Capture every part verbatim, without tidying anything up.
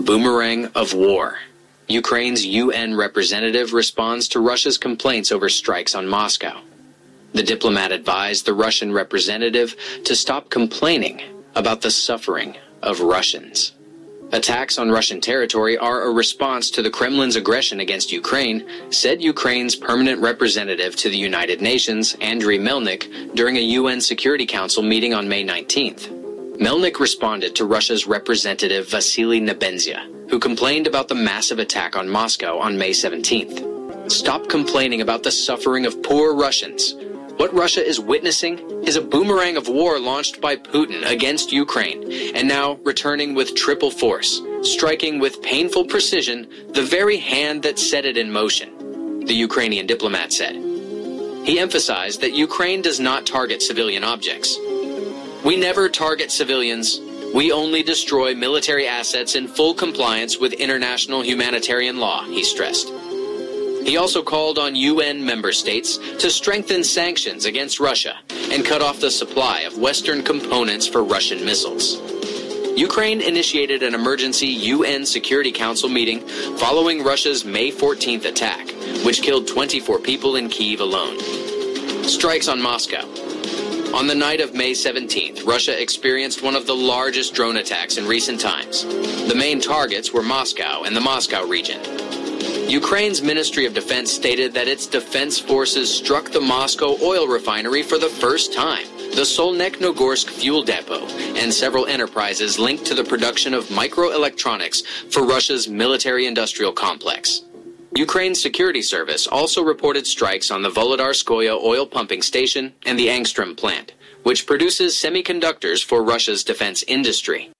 boomerang of war. Ukraine's U N representative responds to Russia's complaints over strikes on Moscow. The diplomat advised the Russian representative to stop complaining about the suffering of Russians. Attacks on Russian territory are a response to the Kremlin's aggression against Ukraine, said Ukraine's permanent representative to the United Nations, Andriy Melnik, during a U N Security Council meeting on May nineteenth. Melnik responded to Russia's representative Vasily Nebenzia, who complained about the massive attack on Moscow on May seventeenth. Stop complaining about the suffering of poor Russians. What Russia is witnessing is a boomerang of war launched by Putin against Ukraine, and now returning with triple force, striking with painful precision the very hand that set it in motion, the Ukrainian diplomat said. He emphasized that Ukraine does not target civilian objects. We never target civilians. We only destroy military assets in full compliance with international humanitarian law, he stressed. He also called on U N member states to strengthen sanctions against Russia and cut off the supply of Western components for Russian missiles. Ukraine initiated an emergency U N Security Council meeting following Russia's May fourteenth attack, which killed twenty-four people in Kyiv alone. Strikes on Moscow. On the night of May seventeenth, Russia experienced one of the largest drone attacks in recent times. The main targets were Moscow and the Moscow region. Ukraine's Ministry of Defense stated that its defense forces struck the Moscow oil refinery for the first time, the Solnechno-Gorsk fuel depot, and several enterprises linked to the production of microelectronics for Russia's military-industrial complex. Ukraine's security service also reported strikes on the Volodar-Skoye oil pumping station and the Angstrom plant, which produces semiconductors for Russia's defense industry.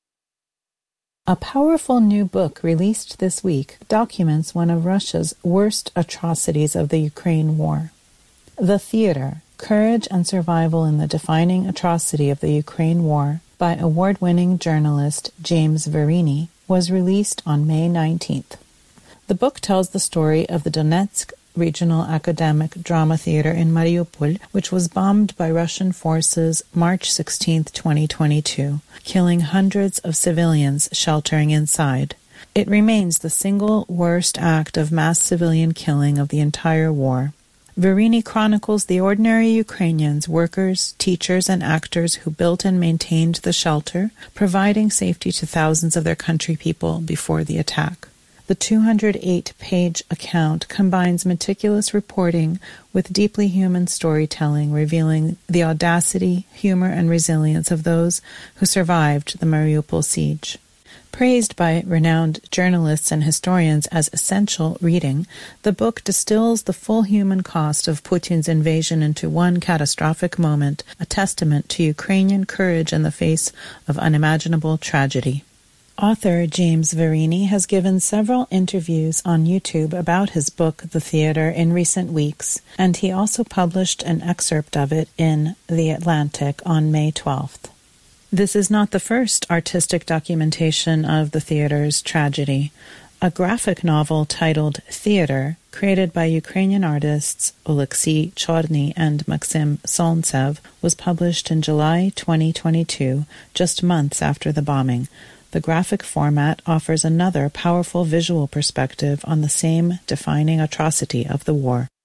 A powerful new book released this week documents one of Russia's worst atrocities of the Ukraine war. The Theater, Courage and Survival in the Defining Atrocity of the Ukraine War, by award-winning journalist James Verini, was released on May nineteenth. The book tells the story of the Donetsk Regional Academic Drama Theater in Mariupol, which was bombed by Russian forces March sixteenth, twenty twenty-two, killing hundreds of civilians sheltering inside. It remains the single worst act of mass civilian killing of the entire war. Verini chronicles the ordinary Ukrainians, workers, teachers, and actors who built and maintained the shelter, providing safety to thousands of their country people before the attack. The two hundred eight page account combines meticulous reporting with deeply human storytelling, revealing the audacity, humor, and resilience of those who survived the Mariupol siege. Praised by renowned journalists and historians as essential reading, the book distills the full human cost of Putin's invasion into one catastrophic moment, a testament to Ukrainian courage in the face of unimaginable tragedy. Author James Verini has given several interviews on YouTube about his book, The Theater, in recent weeks, and he also published an excerpt of it in The Atlantic on May twelfth. This is not the first artistic documentation of the theater's tragedy. A graphic novel titled Theater, created by Ukrainian artists Oleksiy Chorny and Maxim Solntsev, was published in July twenty twenty-two, just months after the bombing. The graphic format offers another powerful visual perspective on the same defining atrocity of the war.